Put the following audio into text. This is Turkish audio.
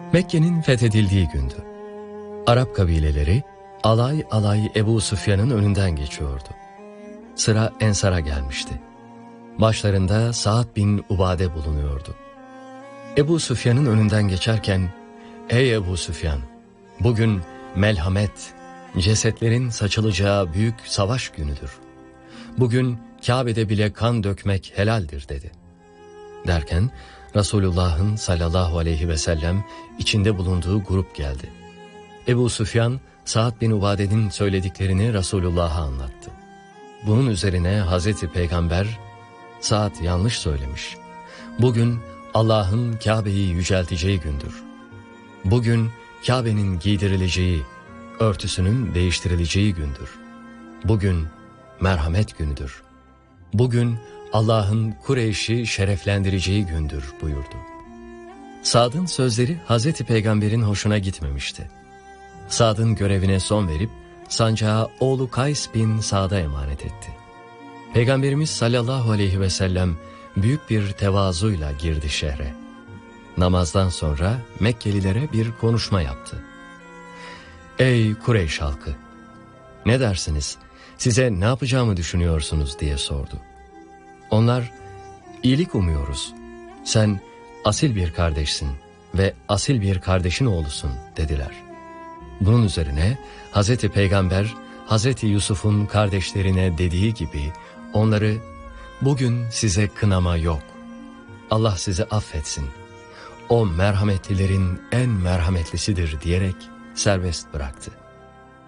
Mekke'nin fethedildiği gündü. Arap kabileleri alay alay Ebu Süfyan'ın önünden geçiyordu. Sıra Ensar'a gelmişti. Başlarında Sa'd bin Ubade bulunuyordu. Ebu Süfyan'ın önünden geçerken, "Ey Ebu Süfyan, bugün melhamet, cesetlerin saçılacağı büyük savaş günüdür. Bugün Kabe'de bile kan dökmek helaldir," dedi. Derken Resulullah'ın sallallahu aleyhi ve sellem içinde bulunduğu grup geldi. Ebu Süfyan, Sa'd bin Ubade'nin söylediklerini Resulullah'a anlattı. Bunun üzerine Hazreti Peygamber, "Sa'd yanlış söylemiş. Bugün Allah'ın Kabe'yi yücelteceği gündür. Bugün Kabe'nin giydirileceği, örtüsünün değiştirileceği gündür. Bugün merhamet günüdür. Bugün Allah'ın Kureyş'i şereflendireceği gündür," buyurdu. Sa'd'ın sözleri Hazreti Peygamber'in hoşuna gitmemişti. Sa'd'ın görevine son verip sancağı oğlu Kays bin Sa'd'a emanet etti. Peygamberimiz sallallahu aleyhi ve sellem büyük bir tevazuyla girdi şehre. Namazdan sonra Mekkelilere bir konuşma yaptı. "Ey Kureyş halkı! Ne dersiniz? Size ne yapacağımı düşünüyorsunuz?" diye sordu. Onlar, "İyilik umuyoruz. Sen asil bir kardeşsin ve asil bir kardeşin oğlusun," dediler. Bunun üzerine Hazreti Peygamber, Hazreti Yusuf'un kardeşlerine dediği gibi onları, "Bugün size kınama yok. Allah sizi affetsin. O merhametlilerin en merhametlisidir," diyerek serbest bıraktı.